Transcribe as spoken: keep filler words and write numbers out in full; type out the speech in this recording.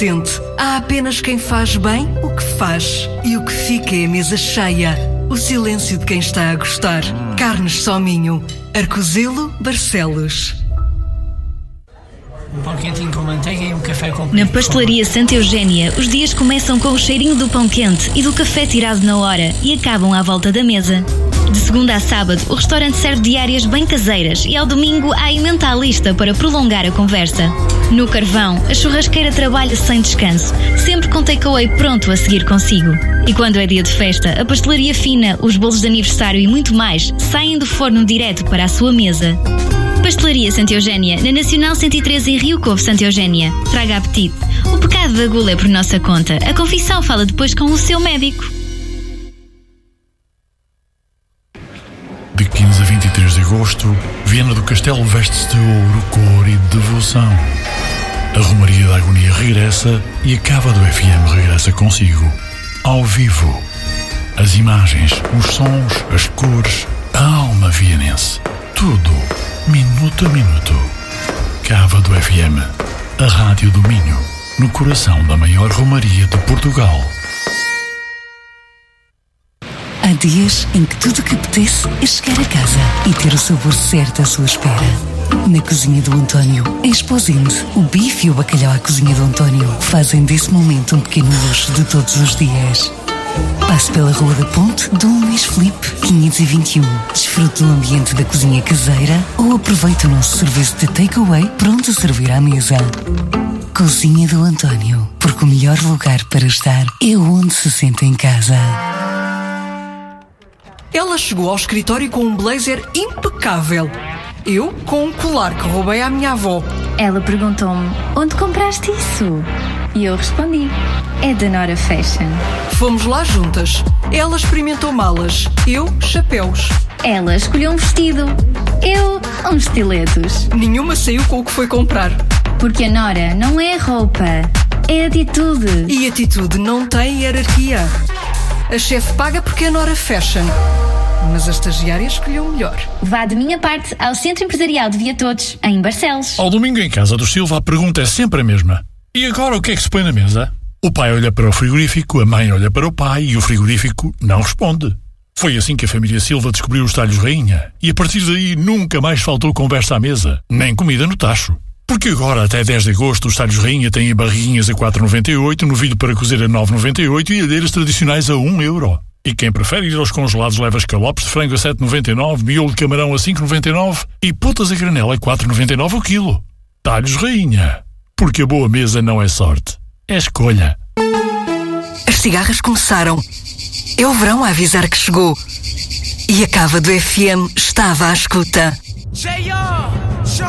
Tente. Há apenas quem faz bem o que faz. E o que fica é a mesa cheia. O silêncio de quem está a gostar. Carnes Sominho. Arcozelo, Barcelos. Um pão quentinho com manteiga e um café com... Na Pastelaria Santa Eugénia, os dias começam com o cheirinho do pão quente e do café tirado na hora e acabam à volta da mesa. De segunda a sábado, o restaurante serve diárias bem caseiras e ao domingo há emenda à lista para prolongar a conversa. No carvão, a churrasqueira trabalha sem descanso, sempre com takeaway pronto a seguir consigo. E quando é dia de festa, a pastelaria fina, os bolos de aniversário e muito mais saem do forno direto para a sua mesa. Pastelaria Santa Eugénia, na Nacional cento e treze em Rio Covo, Santa Eugénia. Traga apetite. O pecado da gula é por nossa conta. A confissão fala depois com o seu médico. De quinze a vinte e três de agosto, Viana do Castelo veste-se de ouro, cor e devoção. A Romaria da Agonia regressa e a Cava do F M regressa consigo. Ao vivo. As imagens, os sons, as cores, a alma vianense. Tudo, minuto a minuto. Cava do F M, a Rádio do Minho, no coração da maior Romaria de Portugal. Há dias em que tudo o que apetece é chegar a casa e ter o sabor certo à sua espera. Na Cozinha do António, em Esposende, o bife e o bacalhau à Cozinha do António fazem desse momento um pequeno luxo de todos os dias. Passe pela Rua da Ponte, Dom Luís Filipe, quinhentos e vinte e um. Desfrute do ambiente da cozinha caseira ou aproveite o nosso serviço de takeaway pronto a servir à mesa. Cozinha do António, porque o melhor lugar para estar é onde se sente em casa. Ela chegou ao escritório com um blazer impecável. Eu com um colar que roubei à minha avó. Ela perguntou-me, onde compraste isso? E eu respondi, é da Nora Fashion. Fomos lá juntas. Ela experimentou malas, eu chapéus. Ela escolheu um vestido, eu uns estiletos. Nenhuma saiu com o que foi comprar. Porque a Nora não é roupa, é atitude. E atitude não tem hierarquia. A chefe paga porque é Nora Fashion. Mas a estagiária escolheu melhor. Vá de minha parte ao Centro Empresarial de Via Todos, em Barcelos. Ao domingo em casa do Silva a pergunta é sempre a mesma. E agora o que é que se põe na mesa? O pai olha para o frigorífico, a mãe olha para o pai e o frigorífico não responde. Foi assim que a família Silva descobriu os talhos rainha. E a partir daí nunca mais faltou conversa à mesa, nem comida no tacho. Porque agora, até dez de agosto, os talhos rainha têm barriguinhas a quatro vírgula noventa e oito, novilho para cozer a nove vírgula noventa e oito e alheiras tradicionais a um euro. E quem prefere ir aos congelados leva escalopes de frango a sete vírgula noventa e nove, miolo de camarão a cinco vírgula noventa e nove e putas a granela a quatro vírgula noventa e nove o quilo. Talhos rainha. Porque a boa mesa não é sorte, é escolha. As cigarras começaram. É o verão a avisar que chegou. E a Cava do F M estava à escuta.